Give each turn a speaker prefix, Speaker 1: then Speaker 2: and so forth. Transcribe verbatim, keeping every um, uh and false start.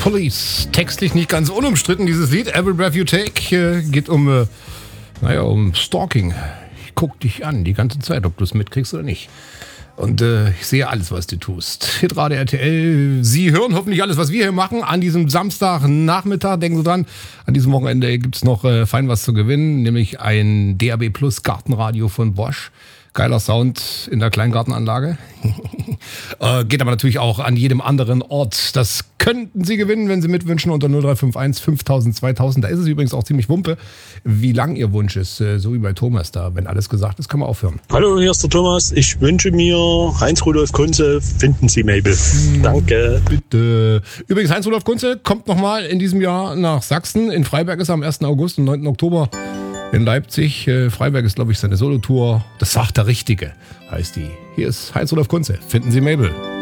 Speaker 1: Police. Textlich nicht ganz unumstritten, dieses Lied. Every Breath You Take äh, geht um, äh, naja, um Stalking. Ich guck dich an die ganze Zeit, ob du es mitkriegst oder nicht. Und äh, ich sehe alles, was du tust. Hitradio R T L, Sie hören hoffentlich alles, was wir hier machen. An diesem Samstagnachmittag, denken Sie dran, an diesem Wochenende gibt es noch äh, fein was zu gewinnen, nämlich ein D A B Plus Gartenradio von Bosch. Geiler Sound in der Kleingartenanlage. äh, geht aber natürlich auch an jedem anderen Ort. Das könnten Sie gewinnen, wenn Sie mitwünschen unter null drei fünf eins fünftausend zweitausend. Da ist es übrigens auch ziemlich Wumpe, wie lang Ihr Wunsch ist. Äh, so wie bei Thomas da. Wenn alles gesagt ist, kann man aufhören.
Speaker 2: Hallo, hier ist der Thomas. Ich wünsche mir Heinz-Rudolf Kunze, finden Sie Mabel. Hm, Danke.
Speaker 1: Bitte. Übrigens, Heinz-Rudolf Kunze kommt nochmal in diesem Jahr nach Sachsen. In Freiberg ist er am ersten August und neunten Oktober. In Leipzig, äh, Freiberg ist, glaube ich, seine Solotour. Das sagt der Richtige, heißt die. Hier ist Heinz-Rudolf Kunze. Finden Sie Mabel.